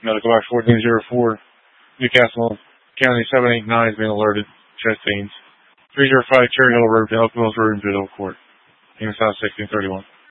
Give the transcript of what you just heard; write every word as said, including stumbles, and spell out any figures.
Medical box fourteen oh four, Newcastle County seven eight nine has been alerted. Chest pains. three oh five Cherry Hill Road, Elk Mills Road, Biddle Court. Name South sixteen thirty-one.